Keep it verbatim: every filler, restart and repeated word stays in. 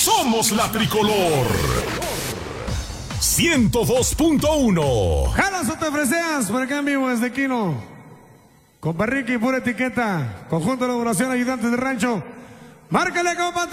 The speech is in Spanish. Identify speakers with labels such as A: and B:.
A: somos la tricolor. ciento dos punto uno.
B: Jalas o te freseas, por acá en vivo desde Quino. Compa Ricky, pura etiqueta. Conjunto de elaboración, ayudantes de rancho. Márcale, compa.